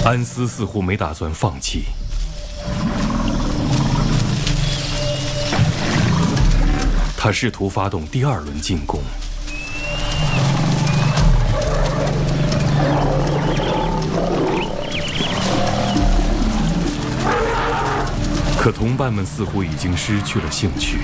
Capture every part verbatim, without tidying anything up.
安斯似乎没打算放弃。他试图发动第二轮进攻。可同伴们似乎已经失去了兴趣。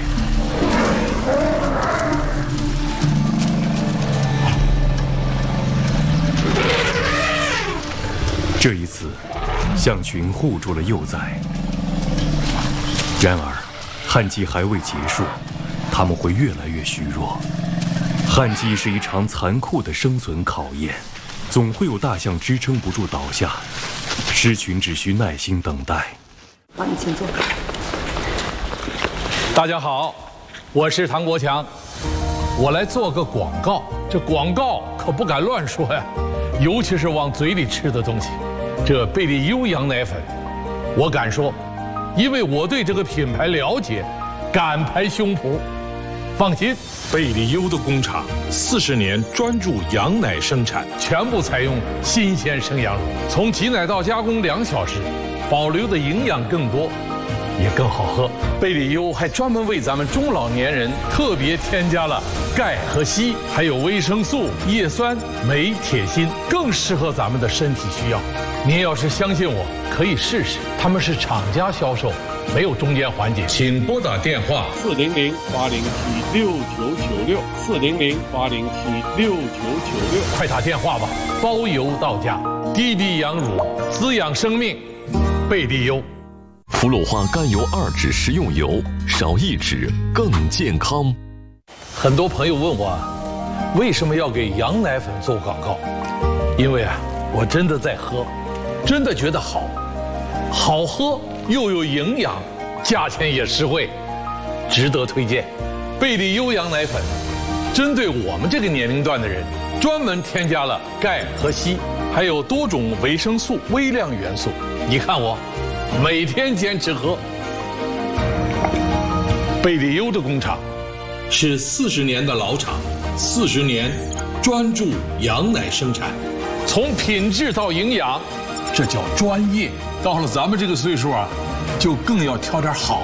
这一次，象群护住了幼崽。然而，旱季还未结束，它们会越来越虚弱。旱季是一场残酷的生存考验，总会有大象支撑不住倒下，狮群只需耐心等待。 好，你请坐。 大家好，我是唐国强，我来做个广告。这广告可不敢乱说呀，尤其是往嘴里吃的东西。这贝利优羊奶粉，我敢说，因为我对这个品牌了解，敢拍胸脯。放心， 贝利优的工厂四十年专注羊奶生产， 全部采用新鲜生羊乳，从挤奶到加工两小时，保留的营养更多，也更好喝。贝利优还专门为咱们中老年人特别添加了钙和硒，还有维生素、叶酸、镁、铁、锌，更适合咱们的身体需要。您要是相信我，可以试试。他们是厂家销售，没有中间环节。 请拨打电话四零零八零七六九九六四零零八零七六九九六， 快打电话吧，包邮到家。滴滴羊乳，滋养生命，贝利优。 氟氯化甘油二酯食用油，少一酯更健康。 很多朋友问我，为什么要给羊奶粉做广告？因为啊，我真的在喝，真的觉得好，好喝又有营养，价钱也实惠，值得推荐。贝利优羊奶粉，针对我们这个年龄段的人，专门添加了钙和硒，还有多种维生素、微量元素。你看我，每天坚持喝。贝利优的工厂是四十年的老厂，四十年专注羊奶生产， 从品质到营养，这叫专业。到了咱们这个岁数啊，就更要挑点好